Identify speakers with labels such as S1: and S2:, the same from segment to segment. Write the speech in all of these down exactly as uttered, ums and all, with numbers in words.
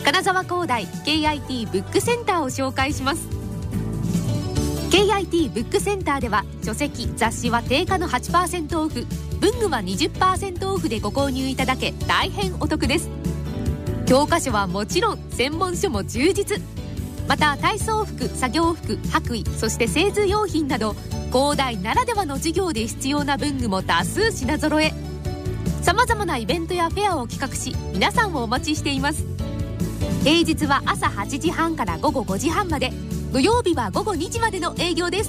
S1: 金沢工大 ケーアイティー ブックセンターを紹介します。 ケーアイティー ブックセンターでは書籍・雑誌は定価の はちパーセント オフ、文具は にじゅっパーセント オフでご購入いただけ大変お得です。教科書はもちろん専門書も充実。また体操服、作業服、白衣、そして製図用品など工大ならではの授業で必要な文具も多数品揃え。さまざまなイベントやフェアを企画し皆さんをお待ちしています。平日は朝はちじはんから午後ごじはんまで、土曜日は午後にじまでの営業です。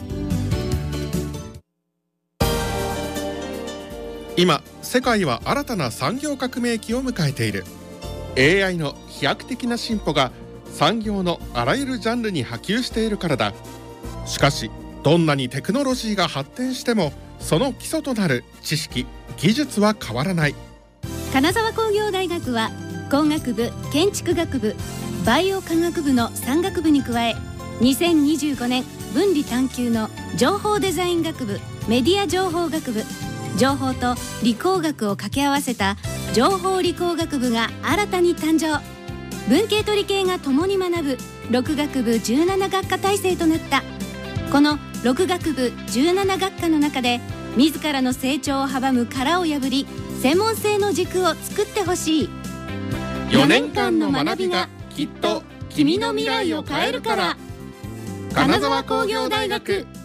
S2: 今世界は新たな産業革命期を迎えている。 エーアイ の飛躍的な進歩が産業のあらゆるジャンルに波及しているからだ。しかしどんなにテクノロジーが発展してもその基礎となる知識・技術は変わらない。
S3: 金沢工業大学は工学部、建築学部、バイオ科学部のさん学部に加え、にせんにじゅうごねん分離探究の情報デザイン学部、メディア情報学部、情報と理工学を掛け合わせた情報理工学部が新たに誕生。文系と理系が共に学ぶろく学部じゅうなな学科体制となった。このろく学部じゅうなな学科の中で自らの成長を阻む殻を破り、専門性の軸を作ってほしい。
S2: よねんかんの学びがきっと君の未来を変えるから。金沢工業大学。